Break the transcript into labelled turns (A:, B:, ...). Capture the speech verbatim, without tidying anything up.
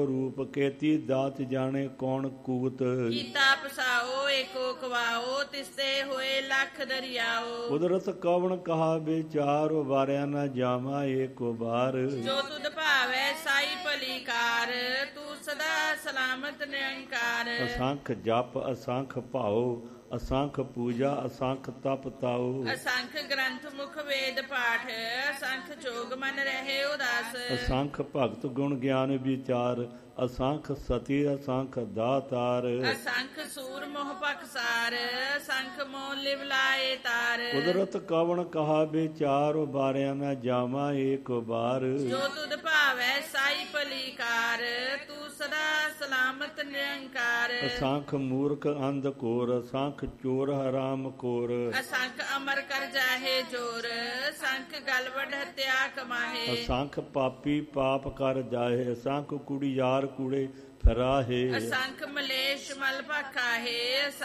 A: ਰੂਪ ਕੇਤੀ ਦਾਤ ਜਾਣੇ ਕੌਣ ਕੂਤ।
B: ਕੀਤਾ ਪਸਾਓ ਏਕੋ ਕਵਾਓ ਤਿਸਤੇ ਹੋਏ ਲੱਖ ਦਰਿਆਓ।
A: ਕੁਦਰਤ ਕਵਣ ਕਹਾ ਵਿਚਾਰ ਵਾਰਿਆ ਨਾ ਜਾਵਾ ਏਕੋ ਬਾਰ।
B: ਜੋ ਤੁਧ ਭਾਵੈ ਸਾਈ ਭਲੀ ਕਾਰ ਤੂੰ ਸਦਾ ਸਲਾਮਤ ਨਿਰੰਕਾਰ।
A: ਅਸੰਖ ਜਪ ਅਸੰਖ ਭਾਉ ਅਸੰਖ ਪੂਜਾ ਅਸੰਖ ਤਪ ਤਾਉ।
B: ਅਸੰਖ ਗ੍ਰੰਥ ਮੁਖ ਵੇਦ ਪਾਠ ਅਸੰਖ ਜੋਗ ਮਨ ਰਹੇ ਉਦਾਸ।
A: ਅਸੰਖ ਭਗਤ ਗੁਣ ਗਿਆਨ ਵਿਚਾਰ ਅਸੰਖ ਸਤੀ ਅਸੰਖ ਦਾਤਾਰ।
B: ਅਸੰਖ ਸੂਰ ਮੋਹ ਪਖਸਾਰ ਅਸੰਖ ਮੋਹ ਲਿਵ ਲਾਏ ਤਾਰ।
A: ਕੁਦਰਤ ਕਵਣ ਕਹਾ ਵਿਚਾਰ ਬਾਰਿਆ ਨਾ ਜਾਵਾ ਏਕ ਬਾਰ।
B: ਜੋ ਤੁਧ ਭਾਵੈ ਸਾਈ ਭਲੀ ਕਾਰ ਤੂੰ ਸਦਾ ਸਲਾਮਤ ਨਿਰੰਕਾਰ।
A: ਅਸੰਖ ਮੂਰਖ ਅੰਧ ਕੋਰ ਅਸੰਖ ਚੋਰ ਹਰਾਮ ਕੋਰ।
B: ਅਸੰਖ ਅਮਰ ਕਰ ਜਾਹੇ ਜੋਰ ਅਸੰਖ ਗਲਵਡ ਹਤਿਆ ਕਮਾਹੇ।
A: ਅਸੰਖ ਪਾਪੀ ਪਾਪ ਕਰ ਜਾਹੇ ਅਸੰਖ ਕੁੜੀਆਰ ਕੂੜੇ ਫਰਾਹੇ।
B: ਅਸੰਖ ਮਲੇਸ਼ ਮਲ ਭਾਖਾਹੇ।